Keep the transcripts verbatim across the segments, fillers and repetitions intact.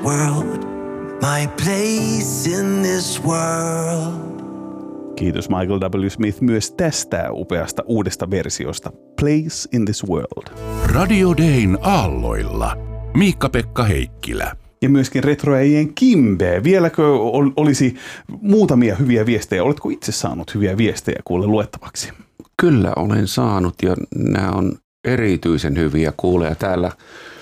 World, my place in this world. Kiitos Michael W. Smith myös tästä upeasta uudesta versiosta. Place in this world. Radio Dayn aalloilla. Miikka-Pekka Heikkilä. Ja myöskin retroäijien Kimbe. Vieläkö ol- olisi muutamia hyviä viestejä? Oletko itse saanut hyviä viestejä kuule luettavaksi? Kyllä olen saanut ja nämä on erityisen hyviä kuulee. Täällä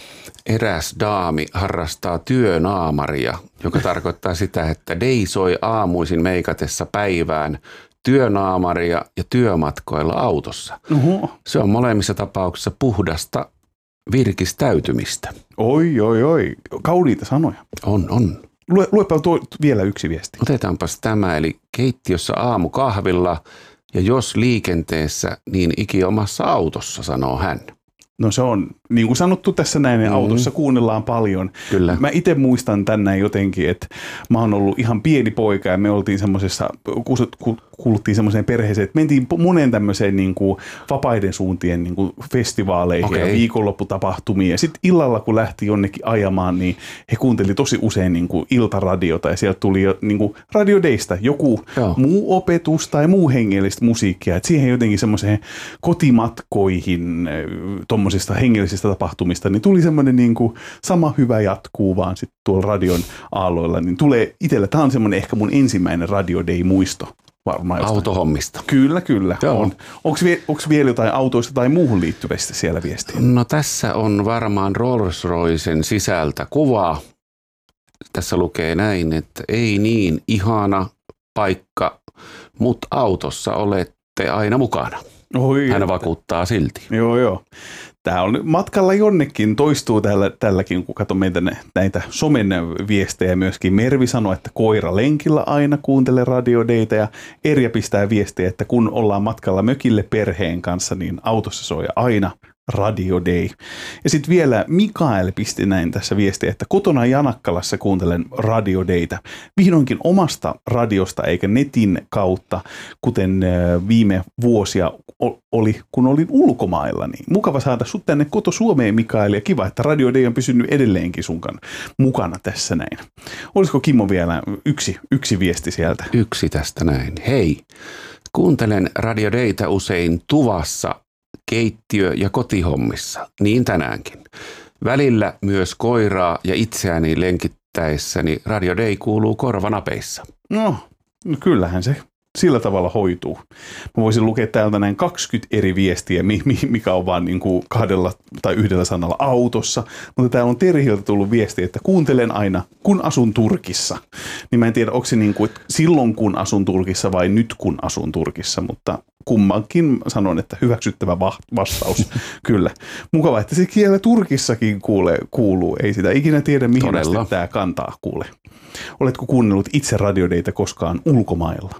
eräs daami harrastaa työnaamaria, joka tarkoittaa sitä, että Day soi aamuisin meikatessa päivään työnaamaria ja työmatkoilla autossa. Oho. Se on molemmissa tapauksissa puhdasta virkistäytymistä. Oi, oi, oi. Kauniita sanoja. On, on. Lue, luepa tuo vielä yksi viesti. Otetaanpas tämä, eli keittiössä aamukahvilla ja jos liikenteessä, niin ikiomassa autossa, sanoo hän. No se on, niin kuin sanottu tässä näin, mm. autossa kuunnellaan paljon. Kyllä. Mä itse muistan tänne jotenkin, että mä oon ollut ihan pieni poika ja me oltiin semmoisessa, kuuluttiin semmoiseen perheeseen, että mentiin moneen tämmöiseen niin kuin vapaiden suuntien niin kuin festivaaleihin okay. ja viikonlopputapahtumiin. Ja sitten illalla, kun lähti jonnekin ajamaan, niin he kuunteli tosi usein niin kuin iltaradiota ja sieltä tuli niin kuin Radio Daysta joku Joo. muu opetus tai muu hengellistä musiikkia. Et siihen jotenkin semmoiseen kotimatkoihin tuommoisista hengellisistä tapahtumista, niin tuli semmoinen niin kuin sama hyvä jatkuu vaan sitten tuolla radion aalloilla. Niin tulee itsellä, tämä on semmoinen ehkä mun ensimmäinen Radio Day-muisto. Varmaan autohommista. Kyllä, kyllä. On. Onko vie, vielä jotain autoista tai muuhun liittyvästä siellä viestiä? No tässä on varmaan Rolls-Roycen sisältä kuva. Tässä lukee näin, että ei niin ihana paikka, mutta autossa olette aina mukana. Oi, Hän vakuuttaa silti. Joo, joo. Tämä on matkalla jonnekin, toistuu tällä, tälläkin, kun katson meitä näitä somen viestejä myöskin. Mervi sanoi, että koira lenkillä aina kuuntelee Radio Dayta ja Erja pistää viestejä, että kun ollaan matkalla mökille perheen kanssa, niin autossa soi aina Radio Day. Ja sitten vielä Mikael pisti näin tässä viestiä, että kotona Janakkalassa kuuntelen Radio Dayta. Vihdoinkin omasta radiosta eikä netin kautta, kuten viime vuosia oli, kun olin ulkomailla. Niin mukava saada sut tänne koto Suomeen, Mikael, ja kiva, että Radio Day on pysynyt edelleenkin sunkan mukana tässä näin. Olisiko Kimmo vielä yksi, yksi viesti sieltä? Yksi tästä näin. Hei, kuuntelen Radio Dayta usein tuvassa, keittiö- ja kotihommissa, niin tänäänkin. Välillä myös koiraa ja itseäni lenkittäessäni Radio Day kuuluu korvanapeissa. No, no kyllähän se sillä tavalla hoituu. Mä voisin lukea täältä näin kaksikymmentä eri viestiä, mikä on vaan niin kuin kahdella tai yhdellä sanalla autossa. Mutta täällä on Terhiltä tullut viesti, että kuuntelen aina, kun asun Turkissa. Niin mä en tiedä, onko se niin kuin, silloin kun asun Turkissa vai nyt kun asun Turkissa, mutta kummankin sanon, että hyväksyttävä va- vastaus. Kyllä. Mukava, että se kielä Turkissakin kuulee, kuuluu. Ei sitä ikinä tiedä, mihin asti tämä kantaa kuule. Oletko kuunnellut itse Radio Dayta koskaan ulkomailla?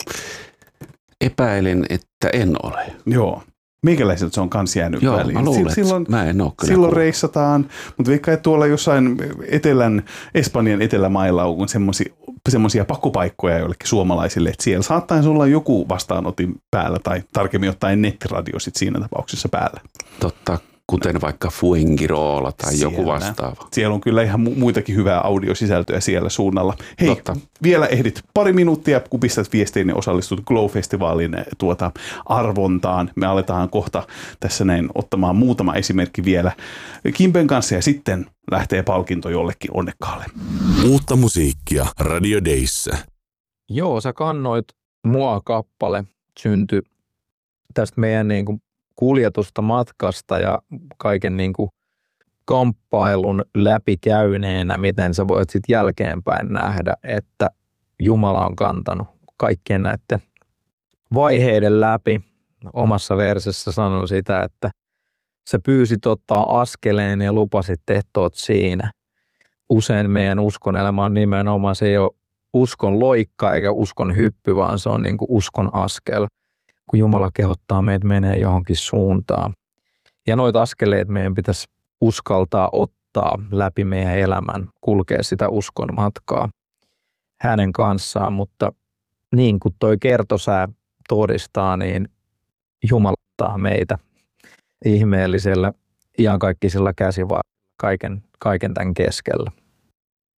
Epäilen, että en ole. Joo. Meikäläiseltä se on kans jäänyt Joo, väliin. Mä luulen, silloin, mä en ole kyllä silloin kuullut. reissataan, mutta veikkaa, että tuolla jossain etelän, Espanjan etelämailla on semmoisia pakopaikkoja joillekin suomalaisille, että siellä saattaisi olla joku vastaanotin päällä tai tarkemmin ottaen nettiradio sit siinä tapauksessa päällä. Totta, kuten vaikka Fuengirola tai siellä, joku vastaava. Siellä on kyllä ihan mu- muitakin hyvää audiosisältöä siellä suunnalla. Hei, Totta. Vielä ehdit pari minuuttia, kun pistät viestiin, niin osallistut Glow-festivaalin tuota arvontaan. Me aletaan kohta tässä näin ottamaan muutama esimerkki vielä Kimben kanssa ja sitten lähtee palkinto jollekin onnekkaalle. Uutta musiikkia Radio Dayssä. Joo, sä kannoit mua kappale syntyi tästä meidän niin kuin kuljetusta matkasta ja kaiken niin kuin kamppailun läpikäyneenä, miten sä voit sitten jälkeenpäin nähdä, että Jumala on kantanut kaikkien näiden vaiheiden läpi. Omassa versessä sanon sitä, että sä pyysit ottaa askeleen ja lupasit, että oot siinä. Usein meidän uskon elämä on nimenomaan, se ei ole uskon loikka eikä uskon hyppy, vaan se on niin kuin uskon askel, kun Jumala kehottaa meitä menee johonkin suuntaan. Ja noita askeleet meidän pitäisi uskaltaa ottaa läpi meidän elämän, kulkea sitä uskon matkaa hänen kanssaan, mutta niin kuin toi kertosää todistaa, niin Jumala ottaa meitä ihmeellisellä iankaikkisella käsivarrella kaiken, kaiken tämän keskellä.